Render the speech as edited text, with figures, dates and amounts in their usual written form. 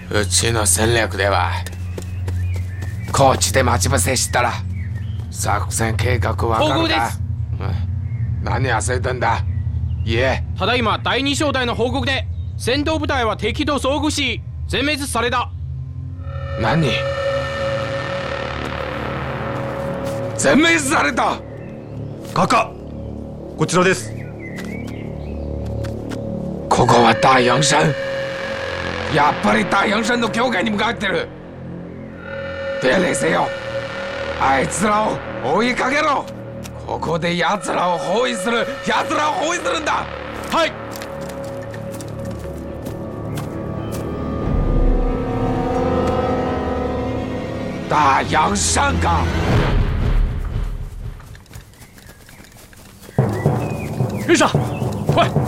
うちの戦略では高知で待ち伏せしたら作戦計画わかるか。 報告です。 何焦ってんだ。言え。 ただいま第2小隊の報告で戦闘部隊は敵と遭遇し全滅された。 何？全滅された。 カカ、こちらです。 ここは大洋山。やっぱり大洋山の境界に向かってる。手冷せよ。あいつらを追いかけろ。ここで奴らを包囲する。奴らを包囲するんだ。 はい。 大洋山か。 院长。